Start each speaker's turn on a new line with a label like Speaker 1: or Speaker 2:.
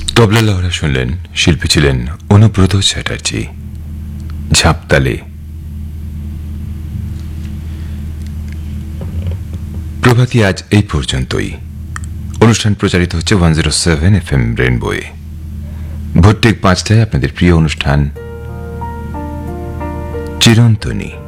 Speaker 1: তবলা লহরা শুনলেন, শিল্পী ছিলেন অনুব্রত চ্যাটার্জি। ঝাঁপতালে। প্রভাতী আজ এই পর্যন্তই। অনুষ্ঠান প্রচারিত হচ্ছে 107 FM রেনবোয়ে। ভোর ঠিক 5টায় আপনাদের প্রিয় অনুষ্ঠান চিরন্তনী।